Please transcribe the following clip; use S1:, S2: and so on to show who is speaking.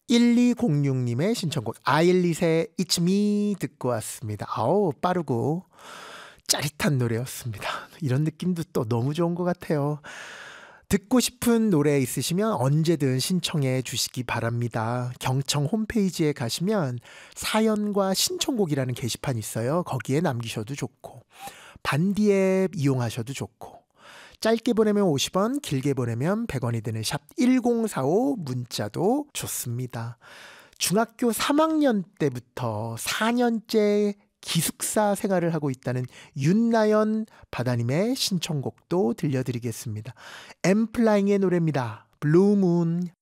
S1: 1206님의 신청곡 아일릿의 It's Me 듣고 왔습니다. 아우 빠르고 짜릿한 노래였습니다. 이런 느낌도 또 너무 좋은 것 같아요. 듣고 싶은 노래 있으시면 언제든 신청해 주시기 바랍니다. 경청 홈페이지에 가시면 사연과 신청곡이라는 게시판이 있어요. 거기에 남기셔도 좋고 반디 앱 이용하셔도 좋고 짧게 보내면 50원, 길게 보내면 100원이 드는 샵 1045 문자도 좋습니다. 중학교 3학년 때부터 4년째 기숙사 생활을 하고 있다는 윤나연 바다님의 신청곡도 들려드리겠습니다. 엠플라잉의 노래입니다. 블루문.